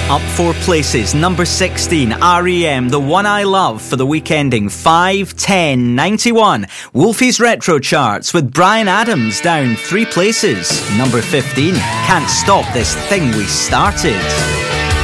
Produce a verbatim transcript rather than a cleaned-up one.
Up four places, number sixteen, R E M, The One I Love, for the week ending five ten ninety-one. Wolfie's Retro Charts with Bryan Adams down three places. Number fifteen, Can't Stop This Thing We Started.